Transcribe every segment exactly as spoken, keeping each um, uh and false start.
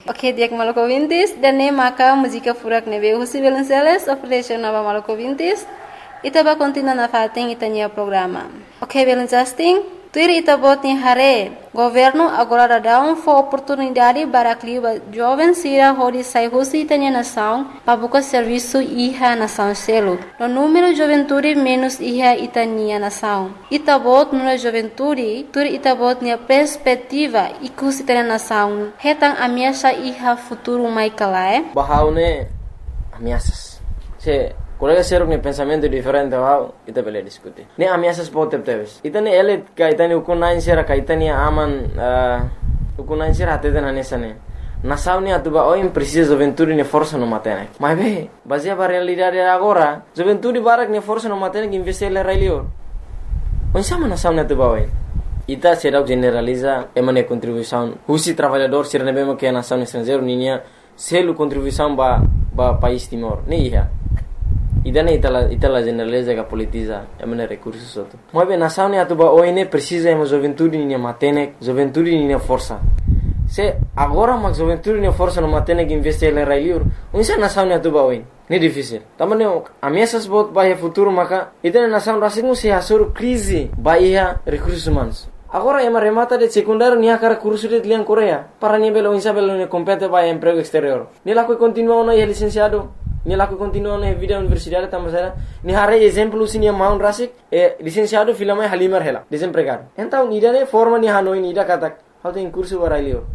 Ok, dia Maluco ouvintes, dan nem maka música furak nebe Husi Belenceles, oferece nova Maluco ouvintes, itaba continua na fating itanya programa. Ok, Belencasting, tuir itabot ni hare, governo agora dá um for oportunidade para clima jovem sira hodi sai Husi itanya nação, para buscar serviço iha nação selo. No número juventude menos iha itanya nação. Itabot no juventude, tuir itabot ni perspectiva ikus itanya nação. Hetang ameaça iha futuro mai kalae. Bahaune ameaças. Se colega seruk ne pensamento diferente wow ita bele diskuti ne ameaças pode teves ita ne ele ka ita ne ukunain sera ka ita ne aman ukunain sera até na nessa ne nação ne atuba o precisa juventude ne força no matene mas be baseia para realidade agora juventude barak ne força no matene que investir le railio onde sama nação ne atuba o ita será generaliza emane contribuição husi trabalhador sera ne bema que nação estrangeiro ninia selo contribuição ba ba país Timor ne ia idane itala itala generaliza que politiza emane recursos soto mas bem nação ne atuba o ine precisa emo juventude ne matene juventude ne força se agora mas juventude ne força no matene que investir le railio onde nação ne atuba o ne difícil tamane ameaças bot vai futuro maka idane nação rasingu se hasur crise baia recursos humanos. Agora ema remata de secundário nia cara curso de lian Coreia para ni belo insa belo ne compete para emprego exterior ni la que continua no é licenciado ni la que continua na vida universidade tamasera ni hare exemplo sini maun rasik e licenciado filama halimar hela desempregado então ni dane forma ni hanoi ni da kata how tem curso para ilio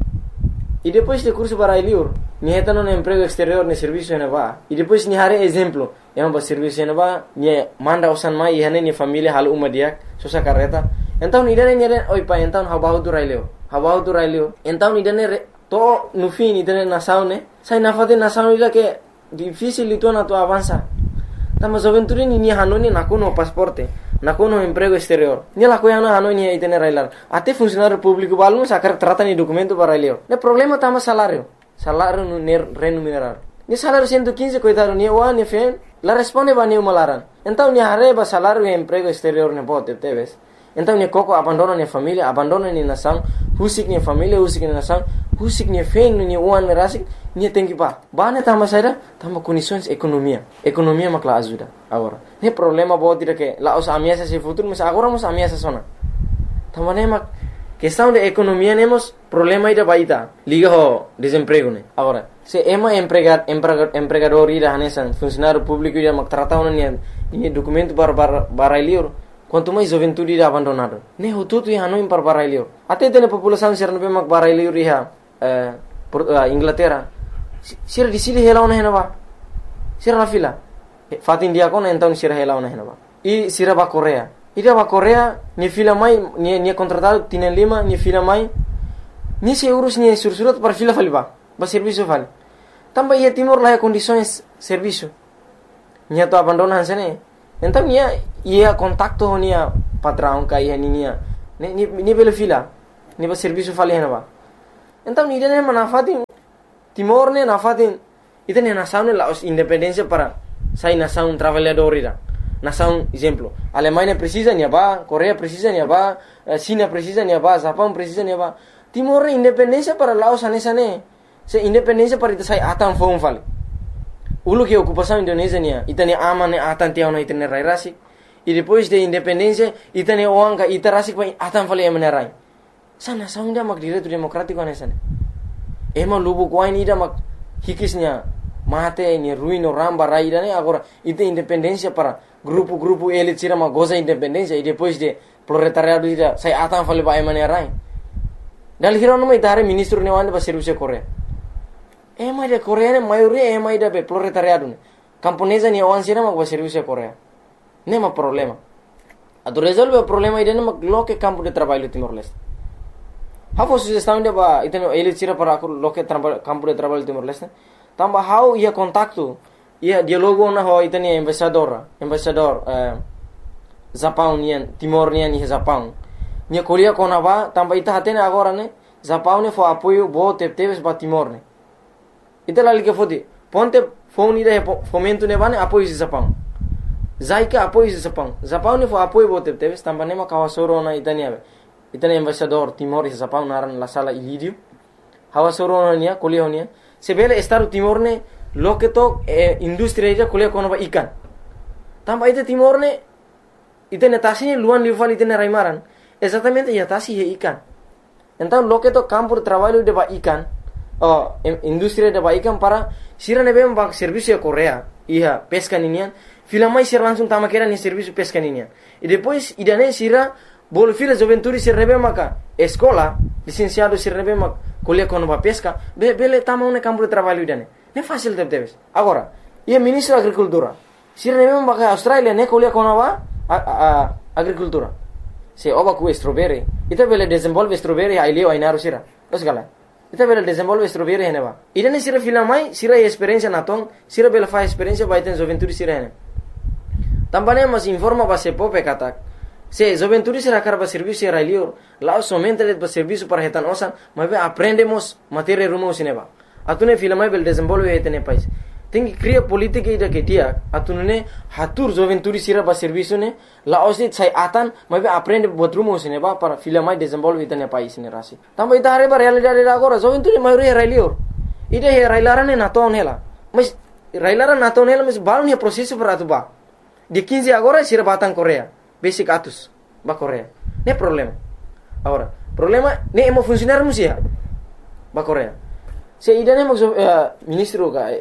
e depois de curso para ilio ni heta no emprego exterior ne serviço ne va e depois ni hare exemplo ema ba serviço ne va ni manda osan mai e hane ni família hal uma dia sosa carreta então ni dane ni oi pa então how bahu tu railio how bahu tu railio então ni dane to no fim ni dane nação ne sai na fate nação ila que difícil itu na tu avança tama juventude ni ni hanoni na kono pasporte na kono emprego exterior ni la koya na hanoni itene railar até funcionário público balmo sacar trata ni documento para railio ne problema tama salário salário no remunerar ni salário cento e quinze coitado ni o ni fen la responde ba ni malaran então ni arreba salário e emprego exterior ne pode teves então ni koko abandona ni família abandona ni nação husik ni família husik ni nação husik ni fen ni uan rasik ni tem que ba bane tama saira tama condições economia economia makla ajuda agora ne problema pode dire que la os ameaças se futuro mas agora mos ameaças sona tama ne mak questão de economia nemos problema ida baita liga ho desemprego ne agora se ema empregar empregador ida hanesan funcionário público ida mak trata ona ni ni documento para para para quanto mais juventude ida abandonado ne ho tutu ya no impar para ilio até tene população ser no mak para ilio riha eh Inglaterra sira di sili hela ona henaba sira la fila fatin dia kona então sira hela ona henaba e sira ba Coreia ida ba Coreia ni fila mai ni ni contratado tiene lima ni fila mai ni se euros ni sursurat para fila faliba ba serviço vale tamba ia Timor la condições serviço ni to abandonan sene então ni ia contacto ni patrão kai ni ni ni ni bela fila ni ba serviço vale henaba então ni dene manafatin Timor ne nafatin itene nação ne la independência para sai nação trabalhador ira nação exemplo Alemanha precisa ni ba Coreia precisa ni ba China precisa ni ba Japão precisa ni ba Timor independência para Laos anesa ne se independência para ita sai atan fom vale ulu que ocupação Indonésia ni itene aman ne atan tiao na itene rai rasik e depois de independência itene oanga ita rasik pa atan vale emenerai sa nação nda mak direito democrático anesa ne ema lubu kwain ida mak hikisnya mate ni ruino ramba raida ne agora ite independência para grupo-grupo ele tira uma goza independência e depois de proletariado ida sai atan fale ba emane rai dal hiro no mai tare ministro ne wande ba serviço Coreia ema de Coreia ne maioria ema ida be proletariado ne camponesa ni wan sira mak ba serviço Coreia ne ma problema a tu resolve o problema ida ne mak loke campo de trabalho Timor-Leste How sugestão de ba iteno ele tira para lo que campo de trabalho Timor-Leste tamba how ia contacto ia dialogo na ho itene embaixador embaixador eh, Japão nian Timor nian ni Japão ni Coreia kona ba tamba ita hatene agora ne Japão ne fo apoio bo teves ba Timor ne ita la liga fodi ponte phone ida fomento ne bane apoio de Japão zaika apoio de Japão Japão ne fo apoio bo teves tamba ne ma kawasoro na itania itene embaixador Timor e Japão naran la sala Ilídio hawa soronia kuliahnya sebele Estado Timor ne lo que to eh, industria ija kuliah kono ba ikan tamba ite Timor ne ite netasi luan liufal ite raimaran exatamente ya tasi he ikan então lo que to campo de trabalho de ba ikan oh industria de ba ikan para sira nebe ba serviço de Coreia iha pesca ninian filamai sira langsung tama kera ni serviço pesca ninian e depois idane sira bol fila juventude sira nebe maka escola licenciado sira nebe mak kuliah kono ba pesca be bele tama un campo de trabalho idane ne fácil de debes agora e ministro da agricultura sira nebe maka Australia ne kuliah kono ba agricultura se oba ku strawberry ita bele desenvolve strawberry ai leo ai naru sira os gala ita bele desenvolve strawberry hene ba idane sira filamai sira experiência naton sira bele fa experiência ba iten juventude sira hene tambane mas informa ba se pope katak se juventude sira karba serviço sira leo lá somente le ba serviço para hetan osan mas aprendemos matéria rumo sineba atune filamai bele desenvolve hetene país tem cria política ida que dia atunune hatur juventude sira ba serviço ne la osit sai atan mas aprende buat rumo sineba para filamai desenvolve hetene país ne rasi tamba ita are ba realidade agora juventude maioria railio ida he railarane na ton hela mas railara na ton hela mas balon he processo para tu ba de quinze agora sira batang Coreia basic atus ba Coreia ne problema agora problema ne emo funcionar musia ba Coreia se ida ne mo uh, ministro ka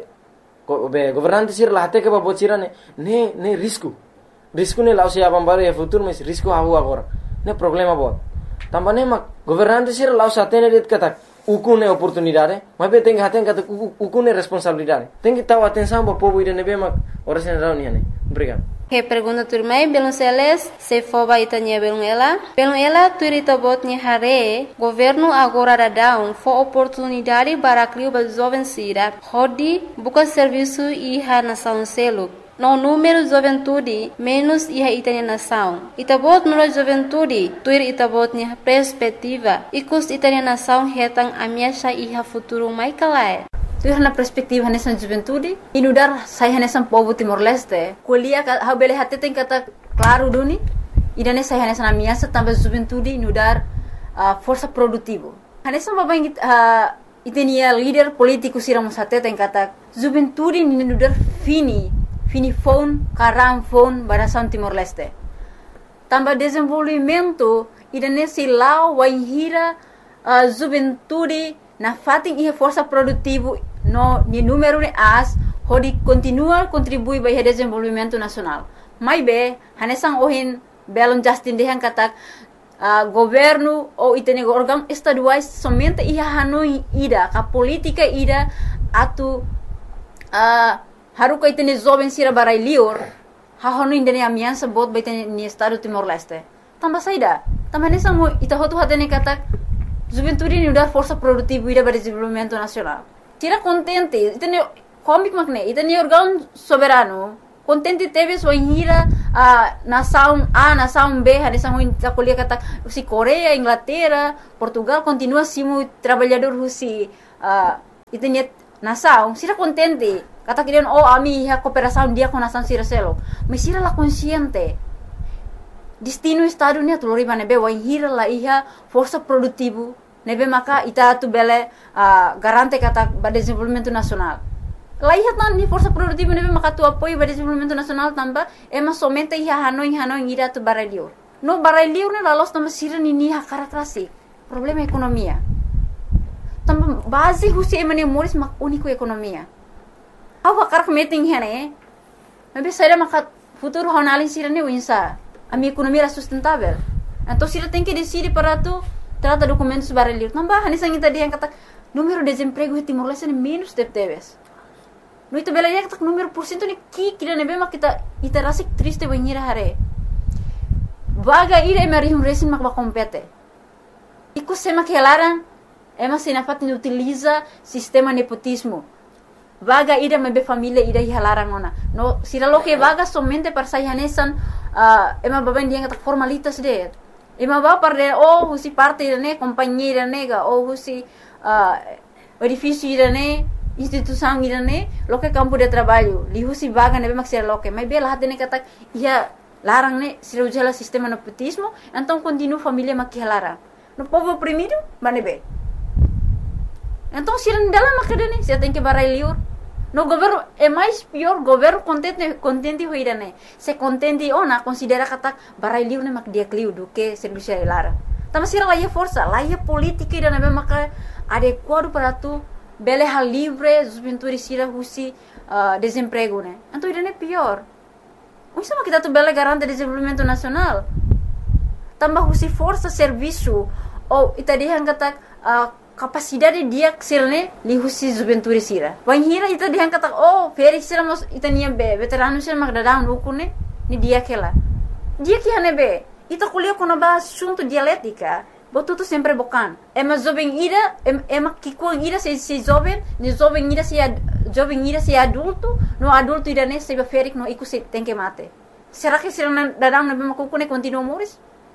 be governante sir la hate ke ba bocira ne ne ne risco risco ne lao se abam bare e futuro mas risco hahu agora ne problema bot tambane ma governante sir lao sa tene det kata ukune oportunidade mas be tem haten kata ukune responsabilidade tem que tau atenção ba povo ida ne be ma ora sen reunião ne obrigado. Que pergunta turmai belum seles se foba itanya belum ela belum ela turita botnya hare governo agora dadão fo oportunidade para criar ba jovem sira hodi buka serviço iha nação selo no número juventude menos iha itanya nação itabot no juventude tuir itabotnya perspectiva ikus itanya nação hetang amiasha iha futuro mai kalai tu na perspektiva nessa juventude inudar sai nessa povo Timor-Leste kuliah ha bele hate tem kata claro duni idane sai nessa na minha também juventude inudar uh, força produtivo nessa babang uh, itenia líder político sira musate tem kata juventude inudar fini fini phone karam phone barasan Timor-Leste também desenvolvimento idane silau waihira uh, juventude na fating iha força produtivo no ni número de as hodi continua contribui para o desenvolvimento nacional mai be hanesang ohin belon justin dehan katak uh, governo ou itene órgão estaduais somente iha hanoi ida ka política ida atu uh, haruka itene jovem sira barai lior ha honu indene amiansa bot baitene ni estado Timor-Leste tamba saida tamba hanesang mo ita hotu hatene katak juventude ni udar força produtiva ida para desenvolvimento nacional tira contente itene comic magne itene órgão soberano contente teve sua hira a nação A nação B hanesang ho ita kuliah kata si Coreia Inglaterra Portugal continua simu trabalhador husi uh, itene nação sira contente kata kirian oh ami ha cooperação dia com nação sira selo mas sira la consciente destino estado ni atulori manebe wa hira la iha força produtivo nebe maka ita tu bele uh, garante kata ba desenvolvimento nacional la iha tan ni força produtivo nebe maka tu apoio ba desenvolvimento nacional tamba ema somente iha hanoi hanoi ira tu barelio no barelio ne la los tamba sira ni ni ha karatrasi problema ekonomia tamba base husi emane moris mak unico ekonomia awa karak meeting hene nebe saira maka futuro honalin sira ni winsa a minha economia era sustentável. Então, se ele tem que decidir para tu trata documentos barulhos, não vai. Nessa gente dia kata número de desemprego em Timor-Leste é menos de teves. No itu bela ya kata número por cento ni ki kira nebe mak kita ita rasik triste banhira hare. Vaga ira emari um resin mak ba compete. Iku sema que elaran ema sinafat ni utiliza sistema nepotismo. Vaga ira mebe família ira hilaran ona. No sira lo que vaga somente para sayanesan uh, ema baben dia kata formalitas de. Ema ba para oh husi parte ne companhia nega oh husi uh, edifício irane instituição irane lo que campo de trabalho li husi vaga nebe mak sira lo que mas bela hatene kata ia larang ne sira ujala sistema nepotismo então continua família mak hilaran. No povo oprimido manebe Então, se não dá uma cadena, você tem que barai liur. No governo é mais pior, governo contente contente hoira né. Se contente ou na considera kata barai liur né mak dia kliu do que serviço lara. Tama sira lá força, lá é política e na maka adequado para tu bele hal livre, juventude sira husi uh, desemprego né. Então isso é pior. O sama kita tu bele garante desenvolvimento nacional. Tambah husi força serviço ou ita dia kata uh, capacidade dia sirne li husi juventude sira. Wan hira ita dia kata oh feri sira mos ita nia be veterano sira mak dadang ukune ni dia kela. Dia que hane be ita kuliah kono ba assunto dialética. Botu tu sempre bocan. Ema jovem ira, ema kikuang ira se se jovem, ni jovem ira se jovem ira se adulto, no adulto ira ne se ferik no iku se tem que mate. Será que sira dadang na be makukune continua moris?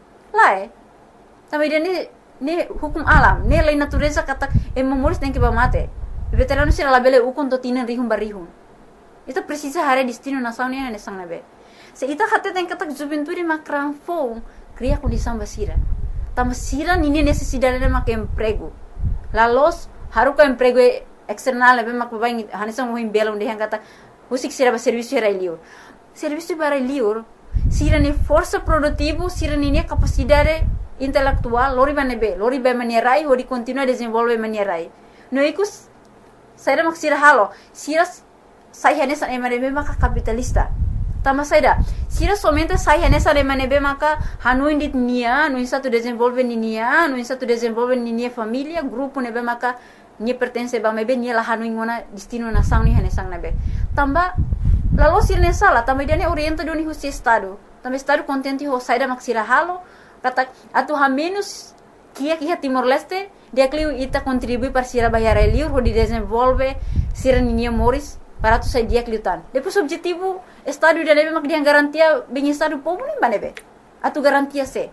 Lá é. Também ira ne ne hukum alam, ne lei natureza kata ema moris tem que ba mate. Veterano sira labele ukon to tinan rihum barihum. Ita precisa hare destino nação ne ne sang na be. Se ita hate tem kata juventude makran fo, cria condição basira. Tama sira nini necessidade de mak emprego. La los haruka emprego external be mak bain hanisang mo himbela onde hang kata usik sira ba serviço era liur. Serviço para liur sira ni força produtivo, sira ni capacidade intelectual, lori bane be, lori be manierai hori continua desenvolve manierai. No ikus sira mak sira halo, sira sai hanesa emare be mak capitalista. Tama saida, sira somente sai nessa remanebe maka hanu indit nia, no insa tu desenvolve nia, no insa tu desenvolve nia família, grupo nebe maka nia pertence ba mebe nia la hanu ingona destino na sang ni hanesang nebe. Tamba lalu sira nessa la, tamba dia ne orienta do ni husi estado. Tamba estado contente ho saida mak sira halo, kata atu ha menos kia kia Timor Leste, dia kliu ita contribui para sira bayar liur ho di desenvolve sira nia moris para tu sai dia kliutan. Depois objetivo estado da nebe mak dia garantia bem estado povo nem banebe. Atu garantia se.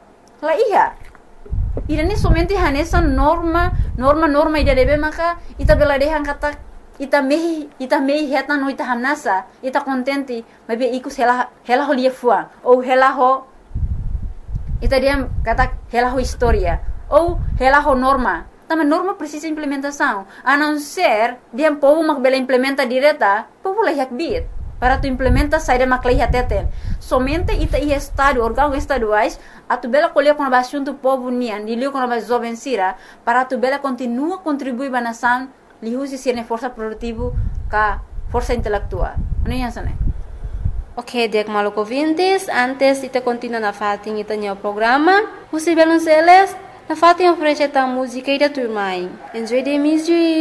La iya. Ira ni somente hanesa norma, norma norma ida nebe maka ita bela dehan kata ita mehi ita mehi heta no ita hanasa, ita contente, mabe iku hela hela ho lia fuang ou hela ho ita dia kata hela ho historia ou hela ho norma. Tama norma precisa implementação. A não ser dia povo mak bela implementa direta, povo la yak bit. Para tu implementa saída maclei ateten. Somente ita i estado, órgão estaduais, a tu bela colher com a assunto povo nian, de liu com a jovem sira, para tu bela continua contribuir para a nação, li usi sirne força produtiva, ka força intelectual. Não é isso, né? Ok, dek maluco vintes, antes ita continua na fatin ita nyo programa, usi belon seles, na fatin oferece ta música ida turmai. Enjoy the music.